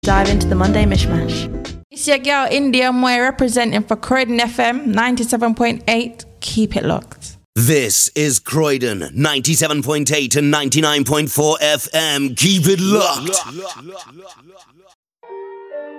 Dive into the Monday mishmash. It's your girl India Moy representing for Croydon FM 97.8. Keep it locked. This is Croydon 97.8 and 99.4 FM. Keep it locked.